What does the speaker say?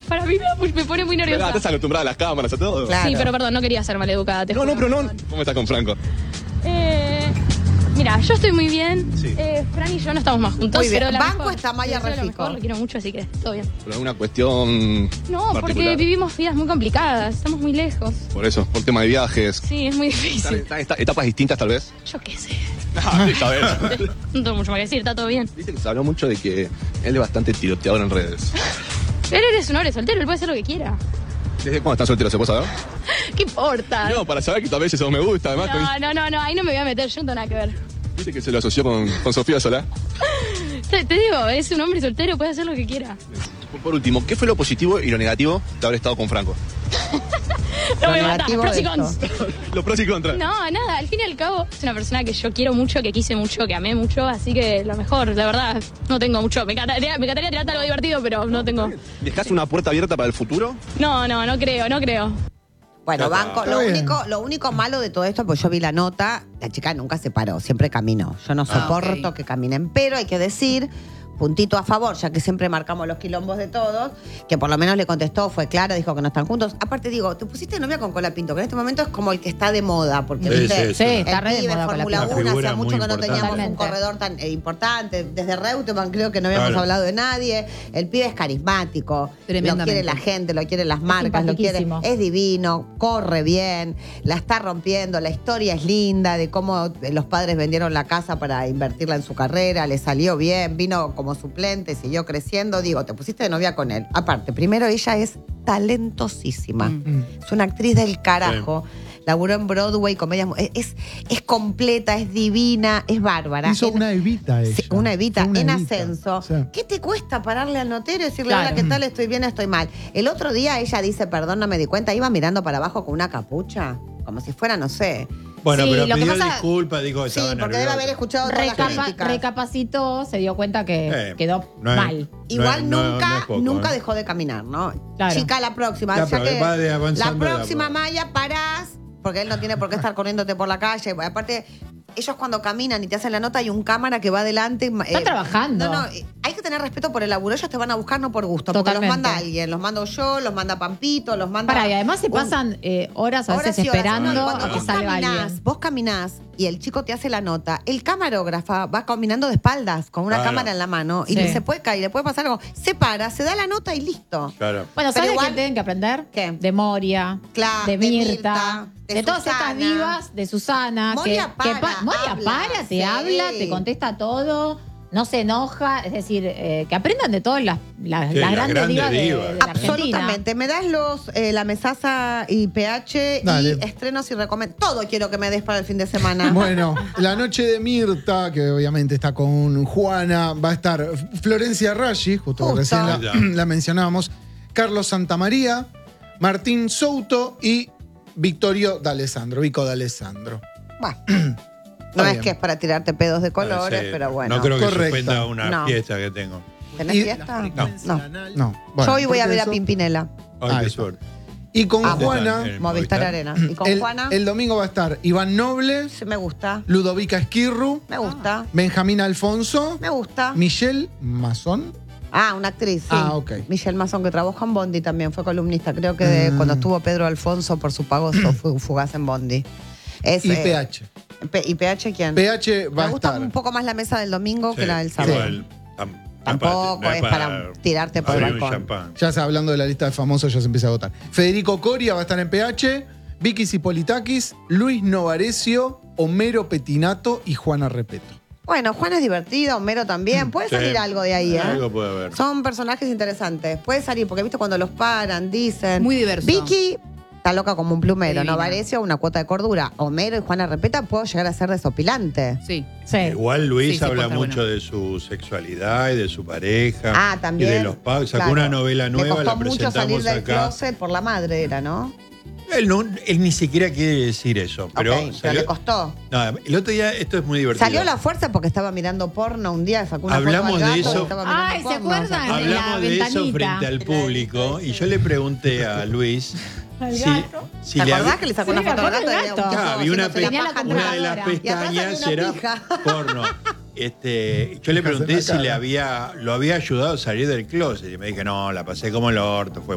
para mí me pone muy nerviosa. Estás acostumbrada a las cámaras, a todo. Claro. Sí, pero perdón, no quería ser maleducada. No, pero no. ¿Cómo estás con Franco? Mira, yo estoy muy bien. Sí. Fran y yo no estamos más juntos. Muy bien. Pero la Banco mejor, está Maya te deseo lo Refico. mejor, lo quiero mucho, así que todo bien. ¿Por alguna cuestión No, porque particular? vivimos vidas muy complicadas. Estamos muy lejos. Por eso, por tema de viajes. Sí, es muy difícil. ¿Están etapas distintas, tal vez? Yo qué sé. Sí, está bien. No tengo mucho más que decir, está todo bien. Viste que se habló mucho de que él es bastante tiroteador en redes. Él es un hombre soltero, él puede hacer lo que quiera. ¿Desde cuándo están solteros? ¿Se puede saber? ¿Qué importa? No, para saber que tal vez eso me gusta, además. No, ahí no me voy a meter, yo no tengo nada que ver. ¿Viste que se lo asoció con Sofía Solá? Te digo, es un hombre soltero, puede hacer lo que quiera. Por último, ¿qué fue lo positivo y lo negativo de haber estado con Franco? No me matas, negativo pros y de cons. Los pros y contras. No, nada, al fin y al cabo es una persona que yo quiero mucho, que quise mucho, que amé mucho, así que lo mejor, la verdad, no tengo mucho. Me encantaría tirarte algo divertido, pero no tengo. ¿Dejás una puerta abierta para el futuro? No creo. Bueno, Ya banco, está. lo único malo de todo esto, pues yo vi la nota, la chica nunca se paró, siempre caminó. Yo no soporto que caminen, pero hay que decir, puntito a favor, ya que siempre marcamos los quilombos de todos, que por lo menos le contestó, fue clara, dijo que no están juntos. Aparte digo, te pusiste de novia con Colapinto, que en este momento es como el que está de moda, porque Sí, viste, sí. el está re de pibe, moda Fórmula Colapinto. 1, Una hacía figura mucho que no muy teníamos un importante. corredor tan importante. Desde Reutemann creo que no habíamos Claro. hablado de nadie. El pibe es carismático, lo Tremendamente. quiere la gente, lo quieren las marcas, lo quiere, simpaticísimo. es divino, corre bien, la está rompiendo, la historia es linda de cómo los padres vendieron la casa para invertirla en su carrera, le salió bien, vino como suplente, siguió creciendo. Digo, te pusiste de novia con él. Aparte, primero ella es talentosísima. Es una actriz del carajo. Laburó en Broadway, comedia. Es completa, es divina, es bárbara. Hizo una Evita ella. Sí, una Evita Fue una en Evita. ascenso. Sí. ¿Qué te cuesta pararle al notario y decirle, Claro. hola, ¿qué tal? Estoy bien, estoy mal? El otro día ella dice, perdón, no me di cuenta, iba mirando para abajo con una capucha, como si fuera, no sé. Bueno, Sí, pero lo que pidió pasa- disculpas, dijo que Sí, estaba porque debe nerviosa. haber escuchado todas las críticas. Recapacitó, se dio cuenta que quedó no es- mal. Igual no es nunca, poco, nunca ¿eh? dejó de caminar, ¿no? Claro. Chica, la próxima. Ya, ya pero que va de la avanzando de a próxima, poco. Maya, parás, porque él no tiene por qué estar corriéndote por la calle. Aparte, ellos cuando caminan y te hacen la nota, hay un cámara que va adelante. Está trabajando. No, hay que tener respeto por el laburo. Ellos te van a buscar no por gusto, porque los Totalmente. manda alguien. Los mando yo, los manda Pampito, los manda... Para, y además se un- pasan horas a horas veces y horas. esperando No, y cuando a que vos salga caminás, alguien. vos caminás y el chico te hace la nota, el camarógrafa va caminando de espaldas con una Claro. cámara en la mano y Sí. se puede caer, le puede pasar algo. Se para, se da la nota y listo. Claro. Bueno, Pero ¿sabes igual- qué tienen que aprender? ¿Qué? De Moria, Claro, de de Mirta, Mirta, de todas estas Susana. divas, de Susana. Moria para, Moria habla, para, te sí. habla, te contesta todo, no se enoja. Es decir, que aprendan de todas las Sí, grandes las divas de divas. la Argentina. Absolutamente. Me das la mesaza y PH Dale. y estrenos y recomendaciones. Todo quiero que me des para el fin de semana. Bueno, la noche de Mirta, que obviamente está con Juana, va a estar Florencia Raggi, justo que Justo. recién la mencionábamos, Carlos Santamaría, Martín Souto y Victorio D'Alessandro, Vico D'Alessandro. Bueno, no es bien. que es para tirarte pedos de colores, Sí, pero bueno. No creo que Correcto. No. suspenda una fiesta que tengo. ¿Tenés Y- fiesta? No. No. Bueno, Yo hoy voy a porque ver a eso- Pimpinela. Ahí Ah, Ah, Ah, qué está. suerte. Y con Amo. Juana, Movistar Movistar Arena. ¿Y con Juana? el domingo va a estar Iván Noble, Sí, me gusta. Ludovica Esquirru, Me gusta. Benjamín Alfonso, Me gusta. Michelle Mazón. Ah, una actriz, sí. Ah, ok. Michelle Mason, que trabajó en Bondi también, fue columnista. Creo que cuando estuvo Pedro Alfonso por su pago fue fugaz en Bondi. Es, Y PH. ¿Y PH quién? PH va Me a gusta estar. un poco más la mesa del domingo que Sí, la del sábado. igual, Tampoco no es para tirarte por el abrir un balcón. champán. Ya se hablando de la lista de famosos, ya se empieza a votar. Federico Coria va a estar en PH, Vicky Cipolitakis, Luis Novarecio, Homero Petinato y Juana Repeto. Bueno, Juan es divertido, Homero también. Puede Sí. salir algo de ahí, ¿eh? Algo puede haber. Son personajes interesantes. Puede salir, porque viste cuando los paran, dicen. Muy diverso. Vicky está loca como un plumero. Divina. Novarecio, una cuota de cordura. Homero y Juana Repeta puedo llegar a ser desopilante. Sí, sí. Igual Luis Sí, sí, habla puede estar mucho bueno. de su sexualidad y de su pareja. Ah, también. Y de los pagos. Sacó Claro. una novela nueva, Le costó la mucho salir presentamos del acá. closet por la madre, era, ¿no? Él ni siquiera quiere decir eso. Pero, Ok, pero le costó. No, el otro día, esto es muy divertido. Salió a la fuerza porque estaba mirando porno un día, sacó una Hablamos foto al de gato eso. y estaba mirando Ay, ¿se porno. acuerdan? En la Hablamos de eso ventanita. frente al público y yo le pregunté a Luis Al si, gato. si ¿Te le acordás había- que le sacó Sí, una me foto al acuerdo gato? del Y gato. un tipo Claro, vi una, haciéndose la paja en una de las computadora. Y atrás había pestañas una era pija. porno. Yo le pregunté si lo había ayudado a salir del closet y me dije, no, la pasé como el orto, fue